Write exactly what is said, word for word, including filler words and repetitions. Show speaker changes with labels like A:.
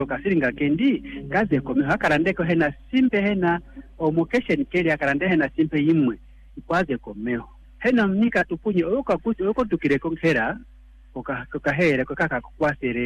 A: Kasiringa kendi kaze kome hakarandeko hena simpe hena omukeshen keli akarande hena simpe yimwe ikwaze komeo hena mnika tupunye oka kuti oko tukire konkera oka kokahera kokaka kwasere